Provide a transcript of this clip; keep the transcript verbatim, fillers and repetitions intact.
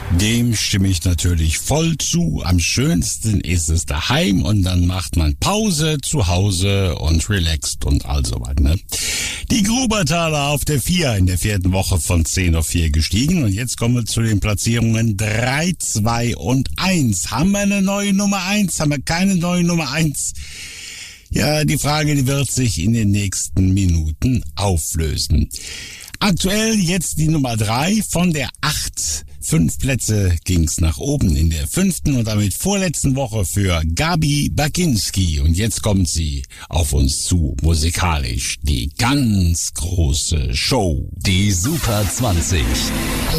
Dem stimme ich natürlich voll zu. Am schönsten ist es daheim und dann macht man Pause zu Hause und relaxt und all so was, ne? Die Grubertaler auf der vier in der vierten Woche von zehn auf vier gestiegen und jetzt kommen wir zu den Platzierungen drei, zwei und eins. Haben wir eine neue Nummer eins? Haben wir keine neue Nummer eins? Ja, die Frage, die wird sich in den nächsten Minuten auflösen. Aktuell jetzt die Nummer drei von der acht. Fünf Plätze ging's nach oben in der fünften und damit vorletzten Woche für Gabi Baginski. Und jetzt kommt sie auf uns zu, musikalisch. Die ganz große Show. Die Super zwanzig.